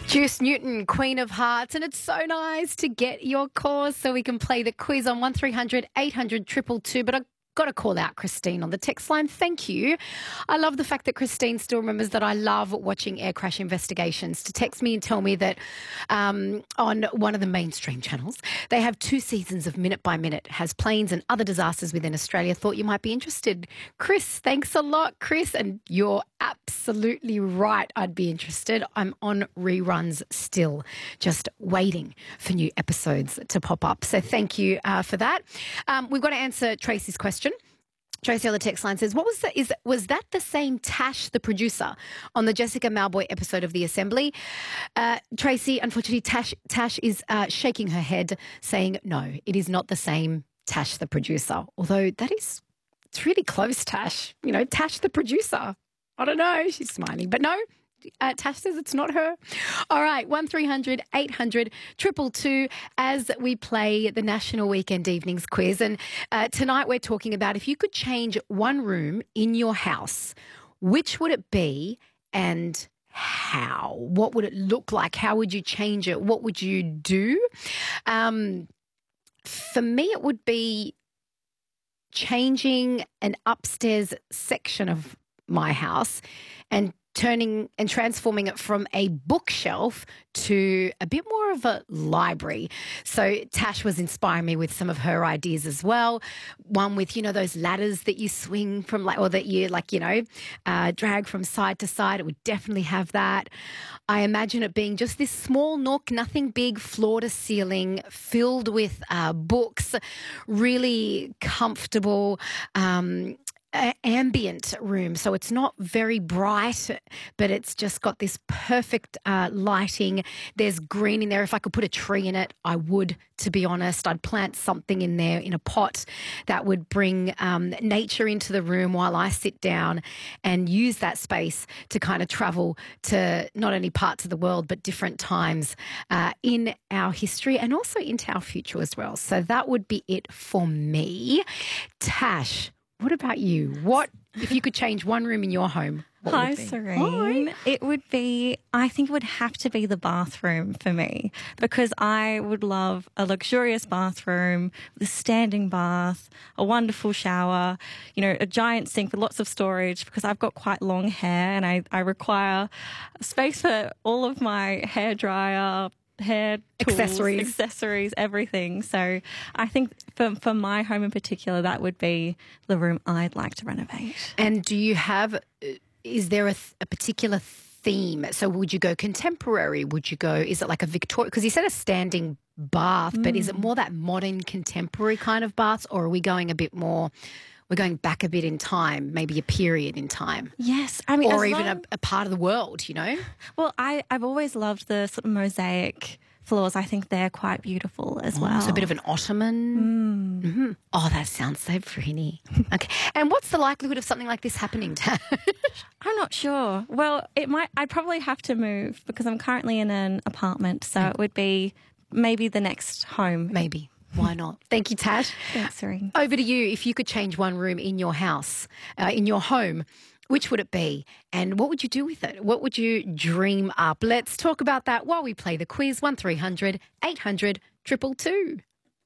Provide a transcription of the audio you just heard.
Juice Newton, Queen of Hearts, and it's so nice to get your calls so we can play the quiz on 1300 800 222. But I've got to call out Christine on the text line. Thank you. I love the fact that Christine still remembers that I love watching air crash investigations. To text me and tell me that on one of the mainstream channels, they have 2 seasons of Minute by Minute, has planes and other disasters within Australia. Thought you might be interested. Chris, thanks a lot, Chris. And you're absolutely right. I'd be interested. I'm on reruns still, just waiting for new episodes to pop up. So thank you for that. We've got to answer Tracy's question. Tracy on the text line says, was that the same Tash, the producer, on the Jessica Malboy episode of The Assembly? Tracy, unfortunately, Tash is shaking her head, saying, no, it is not the same Tash, the producer. Although it's really close, Tash. You know, Tash, the producer. I don't know. She's smiling. But no, Tash says it's not her. All right, 1300 800 222 as we play the National Weekend Evenings quiz. And tonight we're talking about if you could change one room in your house, which would it be and how? What would it look like? How would you change it? What would you do? For me, it would be changing an upstairs section of my house and transforming it from a bookshelf to a bit more of a library. So Tash was inspiring me with some of her ideas as well. One with, those ladders that you swing from or that you drag from side to side. It would definitely have that. I imagine it being just this small nook, nothing big, floor to ceiling, filled with books, really comfortable, ambient room. So it's not very bright, but it's just got this perfect lighting. There's green in there. If I could put a tree in it, I would, to be honest. I'd plant something in there in a pot that would bring nature into the room while I sit down and use that space to kind of travel to not only parts of the world, but different times in our history and also into our future as well. So that would be it for me. Tash, what about you? What, if you could change one room in your home? Hi, Serene. Hi. I think it would have to be the bathroom for me, because I would love a luxurious bathroom with a standing bath, a wonderful shower, a giant sink with lots of storage, because I've got quite long hair and I require space for all of my hairdryer, hair tools, accessories, everything. So I think for my home in particular, that would be the room I'd like to renovate. And do you have, is there a particular theme? So would you go contemporary? Is it like a Victorian? Because you said a standing bath, but is it more that modern contemporary kind of baths, or are we going a bit more, we're going back a bit in time, maybe a period in time? Yes. Or even a part of the world, Well, I've always loved the sort of mosaic floors. I think they're quite beautiful as well. So a bit of an Ottoman. Mm-hmm. Oh, that sounds so pretty. Okay. And what's the likelihood of something like this happening, Tash? I'm not sure. Well, I'd probably have to move because I'm currently in an apartment. So it would be maybe the next home. Maybe. Why not? Thank you, Tash. Thanks, Serene. Over to you. If you could change one room in your house, in your home, which would it be? And what would you do with it? What would you dream up? Let's talk about that while we play the quiz. 1300 800 222.